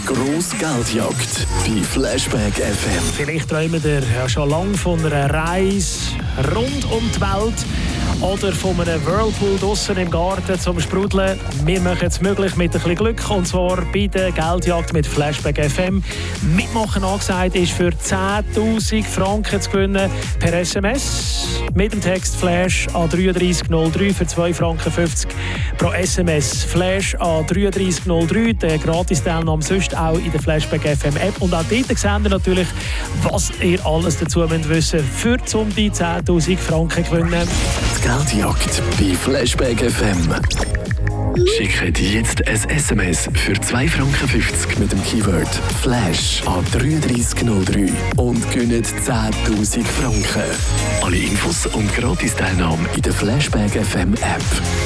grosse Geldjagd bei Flashback FM. Vielleicht träumt ihr ja schon lange von einer Reise rund um die Welt oder von einem Whirlpool draussen im Garten zum Sprudeln. Wir machen es möglich mit ein bisschen Glück, und zwar bei der Geldjagd mit Flashback FM. Mitmachen angesagt ist für 10'000 Franken zu gewinnen per SMS mit dem Text Flash an 3303 für 2,50 Franken pro SMS. Flash an 3303, der Gratis-Teilnahme sonst auch in der Flashback FM App. Und auch dort seht ihr natürlich, was ihr alles dazu wissen müsst, für zum die 10'000 Franken gewinnen. Die Geldjagd bei Flashback FM. Schickt jetzt ein SMS für 2,50 Franken mit dem Keyword Flash an 3303 und gewinnt 10'000 Franken. Alle Infos und Gratis-Teilnahme in der Flashback FM App.